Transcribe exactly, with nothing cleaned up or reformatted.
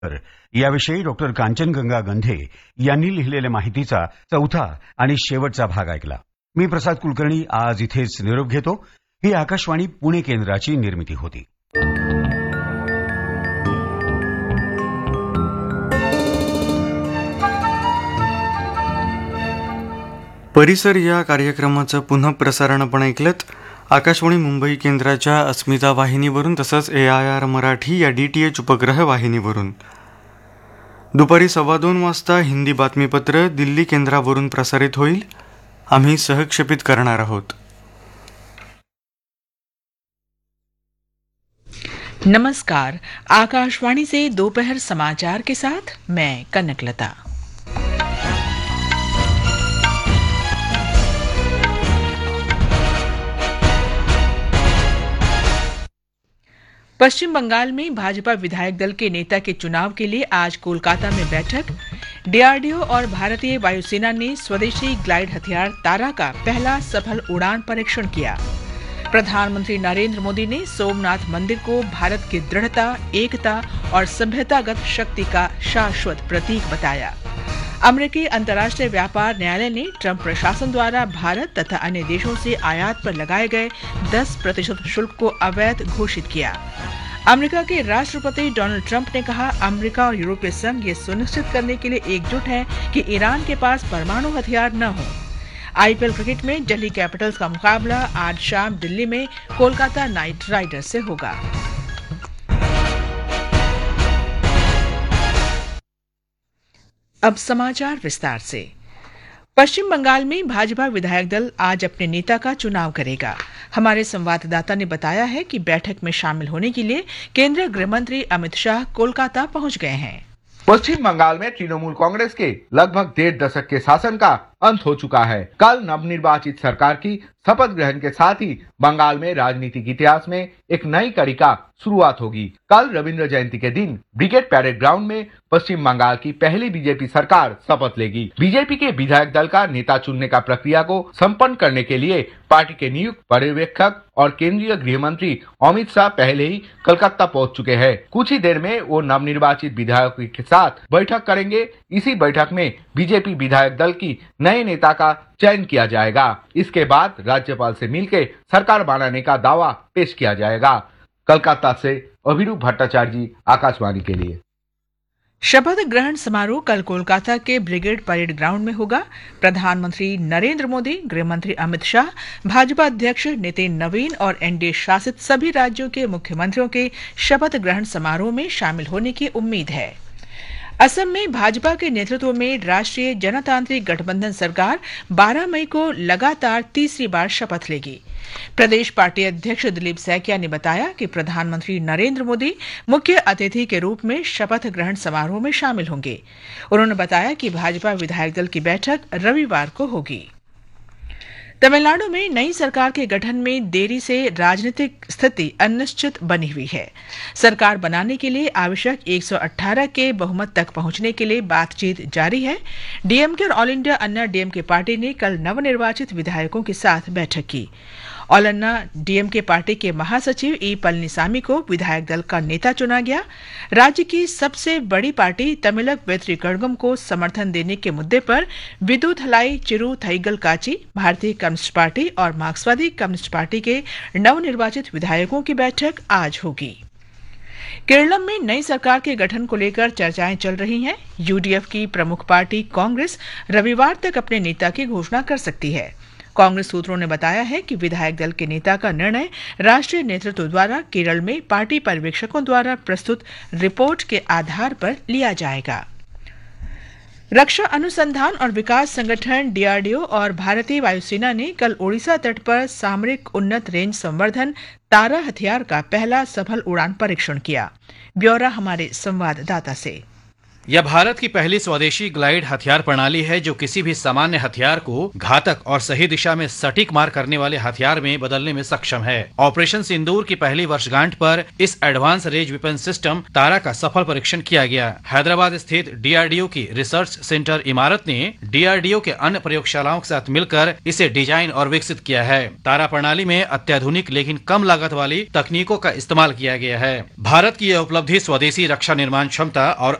तर याविषयी डॉक्टर कांचनगंगा गंधे यांनी लिहिलेल्या माहितीचा चौथा आणि शेवटचा भाग ऐकला. मी प्रसाद कुलकर्णी आज इथेच निरोप घेतो. ही आकाशवाणी पुणे केंद्राची निर्मिती होती. परिसर या कार्यक्रमाचं पुन्हा प्रसारण आपण ऐकलत आकाशवाणी मुंबई केंद्राच्या अस्मिता वाहिनीवरून तसंच ए आय आर मराठी या डी टी एच उपग्रह वाहिनीवरून. दुपारी सव्वा दोन वाजता हिंदी बातमीपत्र दिल्ली केंद्रावरून प्रसारित होईल. आम्ही सहक्षेपित करणार आहोत. नमस्कार. आकाशवाणी से दोपहर समाचार के साथ मैं कनकलता. पश्चिम बंगाल में भाजपा विधायक दल के नेता के चुनाव के लिए आज कोलकाता में बैठक. डी आर डी ओ और भारतीय वायुसेना ने स्वदेशी ग्लाइड हथियार तारा का पहला सफल उड़ान परीक्षण किया. प्रधानमंत्री नरेंद्र मोदी ने सोमनाथ मंदिर को भारत की दृढ़ता, एकता और सभ्यतागत शक्ति का शाश्वत प्रतीक बताया. अमेरिकी अंतर्राष्ट्रीय व्यापार न्यायालय ने ट्रंप प्रशासन द्वारा भारत तथा अन्य देशों से आयात पर लगाए गए दस प्रतिशत शुल्क को अवैध घोषित किया. अमेरिका के राष्ट्रपति डोनाल्ड ट्रंप ने कहा, अमेरिका और यूरोपीय संघ ये सुनिश्चित करने के लिए एकजुट हैं कि ईरान के पास परमाणु हथियार न हो. आई पी एल क्रिकेट में दिल्ली कैपिटल्स का मुकाबला आज शाम दिल्ली में कोलकाता नाइट राइडर्स से होगा. अब समाचार विस्तार से. पश्चिम बंगाल में भाजपा विधायक दल आज अपने नेता का चुनाव करेगा. हमारे संवाददाता ने बताया है कि बैठक में शामिल होने के लिए केंद्रीय गृह मंत्री अमित शाह कोलकाता पहुंच गए हैं. पश्चिम बंगाल में तृणमूल कांग्रेस के लगभग डेढ़ दशक के शासन का अंत हो चुका है. कल नवनिर्वाचित सरकार की शपथ ग्रहण के साथ ही बंगाल में राजनीतिक इतिहास में एक नई कड़ी का शुरुआत होगी. कल रविंद्र जयंती के दिन ब्रिगेड परेड ग्राउंड में पश्चिम बंगाल की पहली बीजेपी सरकार शपथ लेगी. बीजेपी के विधायक दल का नेता चुनने का प्रक्रिया को संपन्न करने के लिए पार्टी के नियुक्त पर्यवेक्षक और केंद्रीय गृह मंत्री अमित शाह पहले ही कलकत्ता पहुंच चुके हैं. कुछ ही देर में वो नवनिर्वाचित विधायकों के साथ बैठक करेंगे. इसी बैठक में बीजेपी विधायक दल की नए नेता का चयन किया जाएगा. इसके बाद राज्यपाल से मिलकर सरकार बनाने का दावा पेश किया जाएगा. कलकत्ता से अभिरूप भट्टाचार्य जी, आकाशवाणी के लिए. शपथ ग्रहण समारोह कल कोलकाता के ब्रिगेड परेड ग्राउंड में होगा. प्रधानमंत्री नरेंद्र मोदी, गृह मंत्री अमित शाह, भाजपा अध्यक्ष नितिन नवीन और एन डी ए शासित सभी राज्यों के मुख्यमंत्रियों के शपथ ग्रहण समारोह में शामिल होने की उम्मीद है. असम में भाजपा के नेतृत्व में राष्ट्रीय जनतांत्रिक गठबंधन सरकार बारह मई को लगातार तीसरी बार शपथ लेगी. प्रदेश पार्टी अध्यक्ष दिलीप सैकिया ने बताया कि प्रधानमंत्री नरेंद्र मोदी मुख्य अतिथि के रूप में शपथ ग्रहण समारोह में शामिल होंगे. उन्होंने बताया कि भाजपा विधायक दल की बैठक रविवार को होगी. तमिलनाडु में नई सरकार के गठन में देरी से राजनीतिक स्थिति अनिश्चित बनी हुई है. सरकार बनाने के लिए आवश्यक एक सौ अठारह के बहुमत तक पहुंचने के लिए बातचीत जारी है. डीएमके और ऑल इंडिया अन्ना डीएमके पार्टी ने कल नवनिर्वाचित विधायकों के साथ बैठक की. ऑल अन्ना डीएमके पार्टी के महासचिव ई पलनीसामी को विधायक दल का नेता चुना गया. राज्य की सबसे बड़ी पार्टी तमिलक वेत्री कड़गम को समर्थन देने के मुद्दे पर विदुथलाई चिरू थईगल काची, भारतीय कम्युनिस्ट पार्टी और मार्क्सवादी कम्युनिस्ट पार्टी के नवनिर्वाचित विधायकों की बैठक आज होगी. केरलम में नई सरकार के गठन को लेकर चर्चाएं चल रही हैं. यूडीएफ की प्रमुख पार्टी कांग्रेस रविवार तक अपने नेता की घोषणा कर सकती है. कांग्रेस सूत्रों ने बताया है कि विधायक दल के नेता का निर्णय राष्ट्रीय नेतृत्व द्वारा केरल में पार्टी पर्यवेक्षकों द्वारा प्रस्तुत रिपोर्ट के आधार पर लिया जाएगा. रक्षा अनुसंधान और विकास संगठन डी आर डी ओ और भारतीय वायुसेना ने कल ओडिशा तट पर सामरिक उन्नत रेंज संवर्धन तारा हथियार का पहला सफल उड़ान परीक्षण किया. ब्यौरा हमारे संवाददाता से. यह भारत की पहली स्वदेशी ग्लाइड हथियार प्रणाली है जो किसी भी सामान्य हथियार को घातक और सही दिशा में सटीक मार करने वाले हथियार में बदलने में सक्षम है। ऑपरेशन सिंदूर की पहली वर्षगांठ पर इस एडवांस रेंज वेपन सिस्टम तारा का सफल परीक्षण किया गया। हैदराबाद स्थित डीआरडीओ की रिसर्च सेंटर इमारत ने डीआरडीओ के अन्य प्रयोगशालाओं के साथ मिलकर इसे डिजाइन और विकसित किया है। तारा प्रणाली में अत्याधुनिक लेकिन कम लागत वाली तकनीकों का इस्तेमाल किया गया है। भारत की यह उपलब्धि स्वदेशी रक्षा निर्माण क्षमता और